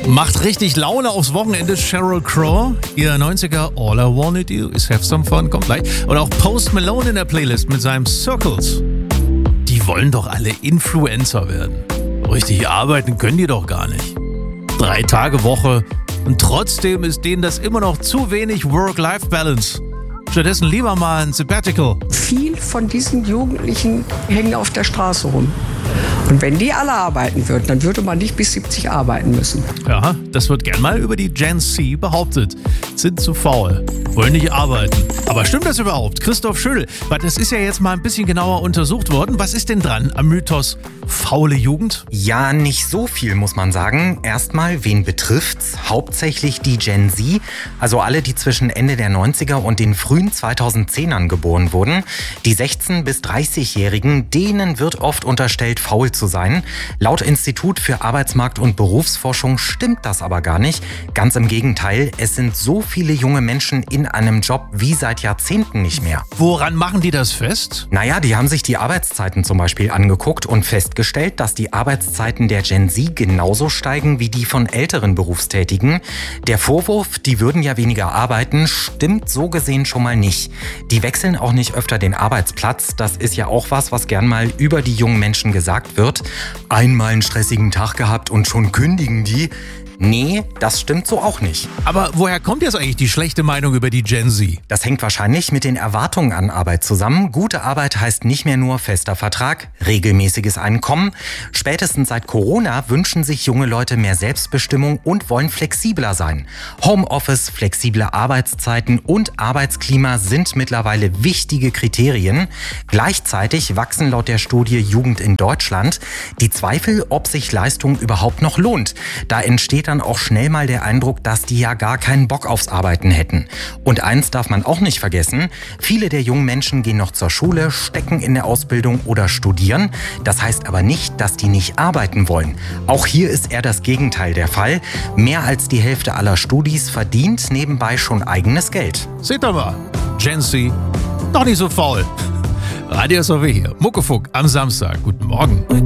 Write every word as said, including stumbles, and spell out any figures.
Macht richtig Laune aufs Wochenende. Sheryl Crow, ihr neunziger All I Wanna Do Is Have Some Fun, kommt gleich. Und auch Post Malone in der Playlist mit seinem Circles. Die wollen doch alle Influencer werden. Richtig arbeiten können die doch gar nicht. Drei Tage Woche und trotzdem ist denen das immer noch zu wenig Work-Life-Balance. Stattdessen lieber mal ein Sabbatical. Viel von diesen Jugendlichen hängen auf der Straße rum. Und wenn die alle arbeiten würden, dann würde man nicht bis siebzig arbeiten müssen. Ja, das wird gern mal über die Gen Z behauptet. Sind zu faul, wollen nicht arbeiten. Aber stimmt das überhaupt? Christoph Schödel, weil das ist ja jetzt mal ein bisschen genauer untersucht worden. Was ist denn dran am Mythos faule Jugend? Ja, nicht so viel, muss man sagen. Erstmal, wen betrifft's? Hauptsächlich die Gen Z, also alle, die zwischen Ende der neunziger und den frühen zweitausendzehnern geboren wurden. Die sechzehn- bis dreißigjährigen, denen wird oft unterstellt, faul zu sein. Laut Institut für Arbeitsmarkt- und Berufsforschung stimmt das aber gar nicht. Ganz im Gegenteil, es sind so viele junge Menschen in einem Job wie seit Jahrzehnten nicht mehr. Woran machen die das fest? Naja, die haben sich die Arbeitszeiten zum Beispiel angeguckt und festgestellt, dass die Arbeitszeiten der Gen Z genauso steigen wie die von älteren Berufstätigen. Der Vorwurf, die würden ja weniger arbeiten, stimmt so gesehen schon mal nicht. Die wechseln auch nicht öfter den Arbeitsplatz. Das ist ja auch was, was gern mal über die jungen Menschen gesagt wird. Einmal einen stressigen Tag gehabt und schon kündigen die. Nee, das stimmt so auch nicht. Aber woher kommt jetzt eigentlich die schlechte Meinung über die Gen Z? Das hängt wahrscheinlich mit den Erwartungen an Arbeit zusammen. Gute Arbeit heißt nicht mehr nur fester Vertrag, regelmäßiges Einkommen. Spätestens seit Corona wünschen sich junge Leute mehr Selbstbestimmung und wollen flexibler sein. Homeoffice, flexible Arbeitszeiten und Arbeitsklima sind mittlerweile wichtige Kriterien. Gleichzeitig wachsen laut der Studie Jugend in Deutschland die Zweifel, ob sich Leistung überhaupt noch lohnt. Da entsteht dann auch schnell mal der Eindruck, dass die ja gar keinen Bock aufs Arbeiten hätten. Und eins darf man auch nicht vergessen, viele der jungen Menschen gehen noch zur Schule, stecken in der Ausbildung oder studieren. Das heißt aber nicht, dass die nicht arbeiten wollen. Auch hier ist eher das Gegenteil der Fall. Mehr als die Hälfte aller Studis verdient nebenbei schon eigenes Geld. Seht ihr mal, Gen Z, doch nicht so faul. Radio S O W hier, Muckefuck am Samstag. Guten Morgen.